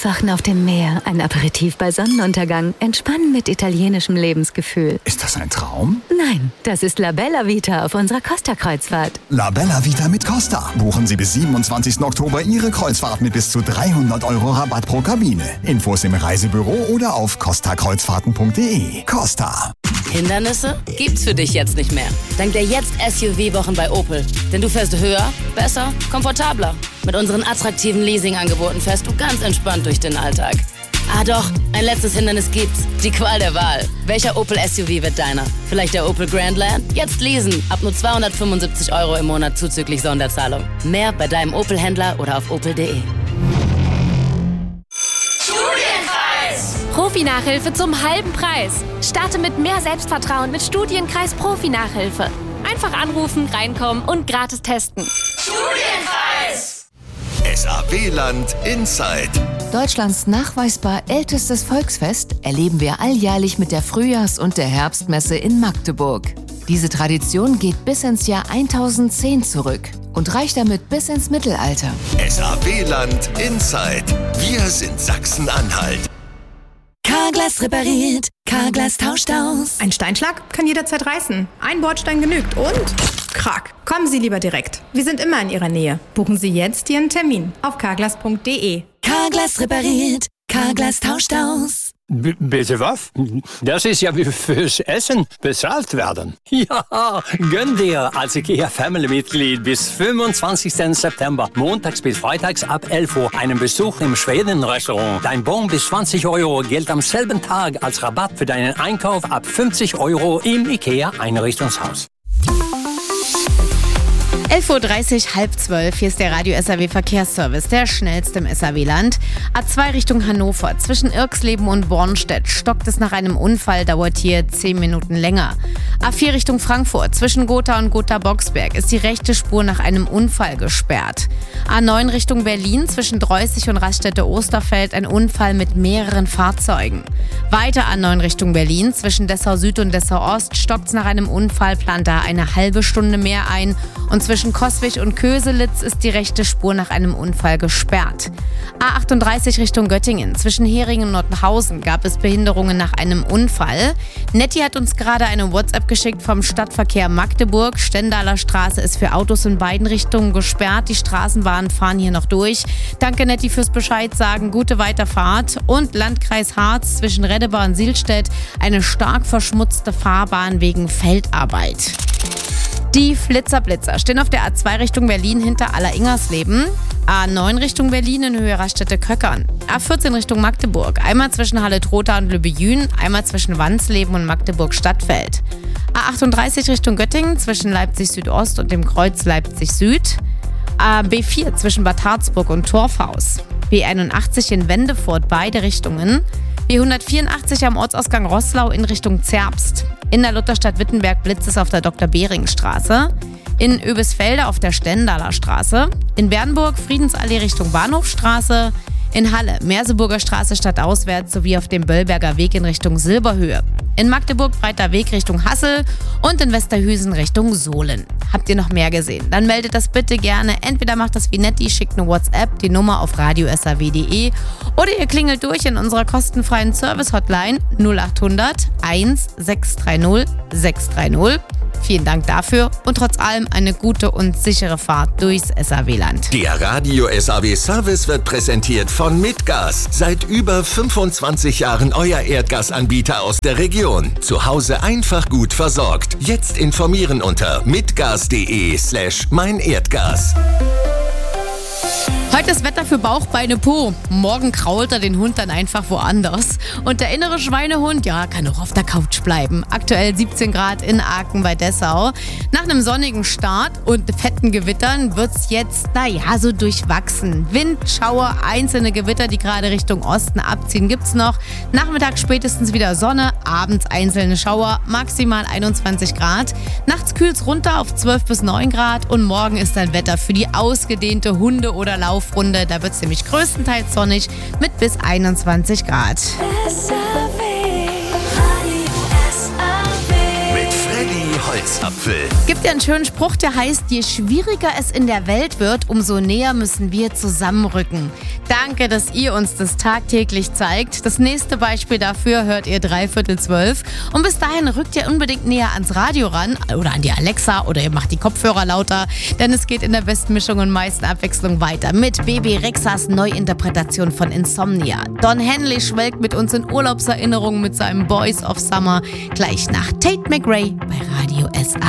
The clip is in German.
Aufwachen auf dem Meer, ein Aperitif bei Sonnenuntergang, Entspannen mit italienischem Lebensgefühl. Ist das ein Traum? Nein, das ist La Bella Vita auf unserer Costa-Kreuzfahrt. La Bella Vita mit Costa. Buchen Sie bis 27. Oktober Ihre Kreuzfahrt mit bis zu 300 € Rabatt pro Kabine. Infos im Reisebüro oder auf costakreuzfahrten.de. Costa. Hindernisse gibt's für dich jetzt nicht mehr. Dank der Jetzt-SUV-Wochen bei Opel. Denn du fährst höher, besser, komfortabler. Mit unseren attraktiven Leasing-Angeboten fährst du ganz entspannt durch den Alltag. Ah doch, ein letztes Hindernis gibt's. Die Qual der Wahl. Welcher Opel-SUV wird deiner? Vielleicht der Opel Grandland? Jetzt leasen. Ab nur 275 € im Monat zuzüglich Sonderzahlung. Mehr bei deinem Opel-Händler oder auf opel.de. Profi-Nachhilfe zum halben Preis. Starte mit mehr Selbstvertrauen mit Studienkreis Profi-Nachhilfe. Einfach anrufen, reinkommen und gratis testen. Studienkreis! SAW-Land Inside. Deutschlands nachweisbar ältestes Volksfest erleben wir alljährlich mit der Frühjahrs- und der Herbstmesse in Magdeburg. Diese Tradition geht bis ins Jahr 1010 zurück und reicht damit bis ins Mittelalter. SAW-Land Inside. Wir sind Sachsen-Anhalt. Carglass repariert, Carglass tauscht aus. Ein Steinschlag kann jederzeit reißen. Ein Bordstein genügt und krack. Kommen Sie lieber direkt. Wir sind immer in Ihrer Nähe. Buchen Sie jetzt Ihren Termin auf carglass.de. Carglass repariert, Carglass tauscht aus. Bitte was? Das ist ja wie fürs Essen bezahlt werden. Ja, gönn dir als IKEA-Family-Mitglied bis 25. September, montags bis freitags ab 11 Uhr, einen Besuch im Schweden-Restaurant. Dein Bon bis 20 € gilt am selben Tag als Rabatt für deinen Einkauf ab 50 € im IKEA-Einrichtungshaus. 11:30 Uhr, 11:30. Hier ist der Radio SAW Verkehrsservice, der schnellste im SAW-Land. A2 Richtung Hannover, zwischen Irxleben und Bornstedt stockt es nach einem Unfall, dauert hier 10 Minuten länger. A4 Richtung Frankfurt, zwischen Gotha und Gotha-Boxberg ist die rechte Spur nach einem Unfall gesperrt. A9 Richtung Berlin, zwischen Dreußig und Raststätte-Osterfeld ein Unfall mit mehreren Fahrzeugen. Weiter A9 Richtung Berlin, zwischen Dessau Süd und Dessau Ost stockt es nach einem Unfall, plant da eine halbe Stunde mehr ein. Und zwischen Coswig und Köselitz ist die rechte Spur nach einem Unfall gesperrt. A38 Richtung Göttingen. Zwischen Heringen und Nordhausen gab es Behinderungen nach einem Unfall. Netti hat uns gerade eine WhatsApp geschickt vom Stadtverkehr Magdeburg. Stendaler Straße ist für Autos in beiden Richtungen gesperrt. Die Straßenbahnen fahren hier noch durch. Danke Netti fürs Bescheid sagen. Gute Weiterfahrt. Und Landkreis Harz zwischen Reddebar und Sihlstedt eine stark verschmutzte Fahrbahn wegen Feldarbeit. Die Flitzer-Blitzer stehen auf der A2 Richtung Berlin hinter Aller-Ingersleben, A9 Richtung Berlin in Höhe Raststätte-Köckern, A14 Richtung Magdeburg, einmal zwischen Halle-Trotha und Lübejün, einmal zwischen Wansleben und Magdeburg-Stadtfeld, A38 Richtung Göttingen zwischen Leipzig-Südost und dem Kreuz Leipzig-Süd, B4 zwischen Bad Harzburg und Torfhaus, B81 in Wendefurt beide Richtungen, B184 am Ortsausgang Roßlau in Richtung Zerbst. In der Lutherstadt Wittenberg blitzt es auf der Dr.-Behring-Straße. In Oebisfelde auf der Stendaler Straße. In Bernburg Friedensallee Richtung Bahnhofstraße. In Halle Merseburger Straße stadtauswärts sowie auf dem Böllberger Weg in Richtung Silberhöhe. In Magdeburg Breiter Weg Richtung Hassel und in Westerhüsen Richtung Sohlen. Habt ihr noch mehr gesehen? Dann meldet das bitte gerne. Entweder macht das wie Netti, schickt eine WhatsApp, die Nummer auf radio-saw.de oder ihr klingelt durch in unserer kostenfreien Service-Hotline 0800 1630 630. Vielen Dank dafür und trotz allem eine gute und sichere Fahrt durchs SAW-Land. Der Radio SAW Service wird präsentiert von Mitgas. Seit über 25 Jahren euer Erdgasanbieter aus der Region. Zu Hause einfach gut versorgt. Jetzt informieren unter mitgas.de/meinerdgas. Heute ist Wetter für Bauch, Beine, Po. Morgen krault er den Hund dann einfach woanders. Und der innere Schweinehund, ja, kann auch auf der Couch bleiben. Aktuell 17 Grad in Aachen bei Dessau. Nach einem sonnigen Start und fetten Gewittern wird's jetzt, so durchwachsen. Wind, Schauer, einzelne Gewitter, die gerade Richtung Osten abziehen, gibt's noch. Nachmittags spätestens wieder Sonne, abends einzelne Schauer, maximal 21 Grad. Nachts kühlt's runter auf 12 bis 9 Grad und morgen ist dann Wetter für die ausgedehnte Hunde- oder Laufrunde. Da wird es nämlich größtenteils sonnig mit bis 21 Grad. Mit Freddy Holzapfel. Apfel. Gibt ja einen schönen Spruch, der heißt, je schwieriger es in der Welt wird, umso näher müssen wir zusammenrücken. Danke, dass ihr uns das tagtäglich zeigt. Das nächste Beispiel dafür hört ihr 11:45. Und bis dahin rückt ihr unbedingt näher ans Radio ran oder an die Alexa oder ihr macht die Kopfhörer lauter, denn es geht in der besten Mischung und meisten Abwechslung weiter mit Bebe Rexhas Neuinterpretation von Insomnia. Don Henley schwelgt mit uns in Urlaubserinnerungen mit seinem Boys of Summer gleich nach Tate McRae bei Radio SA.